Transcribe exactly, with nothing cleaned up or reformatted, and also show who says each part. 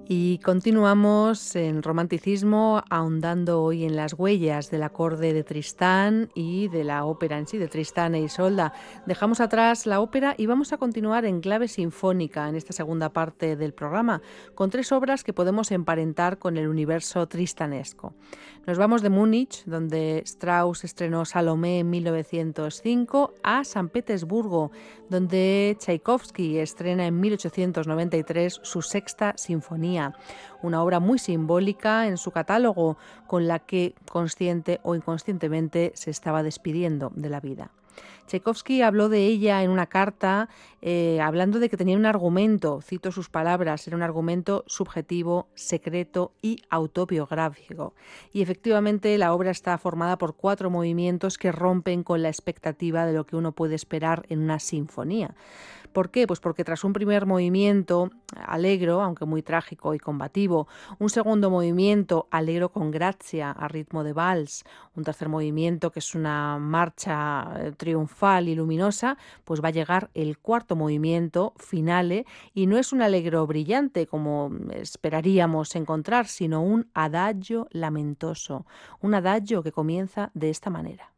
Speaker 1: Y continuamos en romanticismo, ahondando hoy en las huellas del acorde de Tristán y de la ópera en sí, de Tristán e Isolda. Dejamos atrás la ópera y vamos a continuar en clave sinfónica en esta segunda parte del programa, con tres obras que podemos emparentar con el universo tristanesco. Nos vamos de Múnich, donde Strauss estrenó Salomé en mil novecientos cinco, a San Petersburgo, donde Tchaikovsky estrena en mil ochocientos noventa y tres su Sexta Sinfonía, una obra muy simbólica en su catálogo, con la que, consciente o inconscientemente, se estaba despidiendo de la vida. Tchaikovsky habló de ella en una carta, eh, hablando de que tenía un argumento, cito sus palabras, era un argumento subjetivo, secreto y autobiográfico. Y efectivamente la obra está formada por cuatro movimientos que rompen con la expectativa de lo que uno puede esperar en una sinfonía. ¿Por qué? Pues porque tras un primer movimiento alegro, aunque muy trágico y combativo, un segundo movimiento alegro con gracia, a ritmo de vals, un tercer movimiento que es una marcha eh, triunfal y luminosa, pues va a llegar el cuarto movimiento, finale, y no es un alegro brillante como esperaríamos encontrar, sino un adagio lamentoso, un adagio que comienza de esta manera.